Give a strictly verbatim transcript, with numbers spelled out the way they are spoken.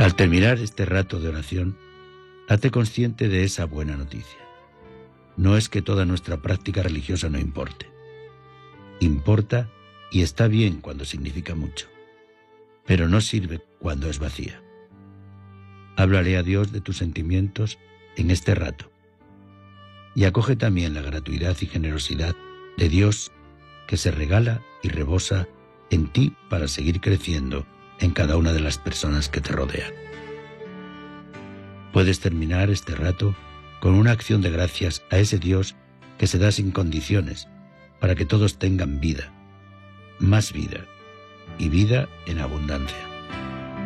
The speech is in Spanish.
Al terminar este rato de oración, hazte consciente de esa buena noticia. No es que toda nuestra práctica religiosa no importe. Importa y está bien cuando significa mucho, pero no sirve cuando es vacía. Háblale a Dios de tus sentimientos en este rato y acoge también la gratuidad y generosidad de Dios que se regala y rebosa en ti para seguir creciendo en cada una de las personas que te rodean. Puedes terminar este rato con una acción de gracias a ese Dios que se da sin condiciones para que todos tengan vida, más vida y vida en abundancia.